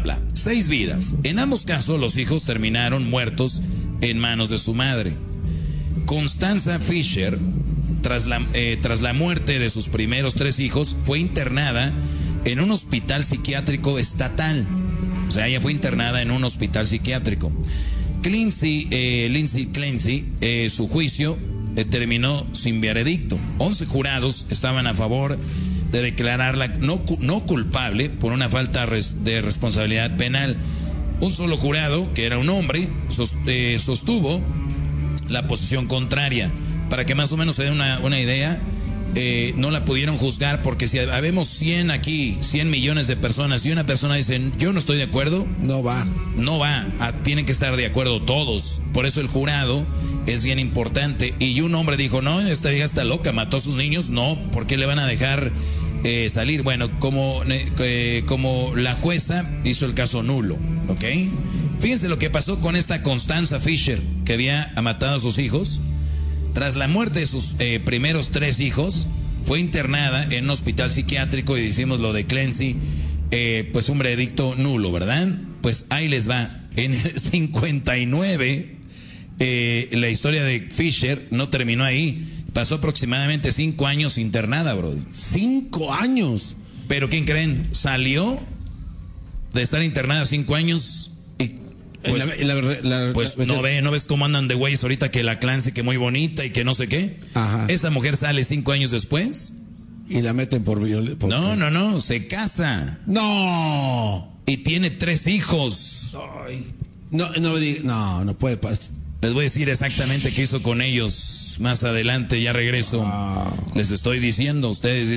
bla. 6 vidas. En ambos casos, los hijos terminaron muertos en manos de su madre. Constanza Fisher, tras la muerte de sus primeros 3 hijos, fue internada en un hospital psiquiátrico estatal. O sea, ella fue internada en un hospital psiquiátrico. Lindsay Clancy, su juicio terminó sin veredicto. 11 jurados estaban a favor de declararla no culpable por una falta de responsabilidad penal. Un solo jurado, que era un hombre, sostuvo la posición contraria. Para que más o menos se dé una idea, no la pudieron juzgar porque si habemos 100 aquí, 100 millones de personas y una persona dice yo no estoy de acuerdo, no va, tienen que estar de acuerdo todos. Por eso el jurado es bien importante. Y un hombre dijo, no, esta vieja está loca, mató a sus niños, no, ¿por qué le van a dejar salir? Bueno, como la jueza hizo el caso nulo, ¿ok? Fíjense lo que pasó con esta Constanza Fisher, que había matado a sus hijos. Tras la muerte de sus primeros 3 hijos, fue internada en un hospital psiquiátrico y decimos lo de Clancy, pues un veredicto nulo, ¿verdad? Pues ahí les va. En el 59, la historia de Fisher no terminó ahí. Pasó aproximadamente 5 años internada, brody. 5 años. Pero ¿quién creen? Salió de estar internada 5 años y pues no ves cómo andan de güeyes ahorita, que la Clancy, que muy bonita y que no sé qué. Ajá. Esa mujer sale 5 años después y la meten por violencia. No, se casa. No. Y tiene 3 hijos. Ay. No puede pasar. Les voy a decir exactamente qué hizo con ellos más adelante, ya regreso. Les estoy diciendo, ustedes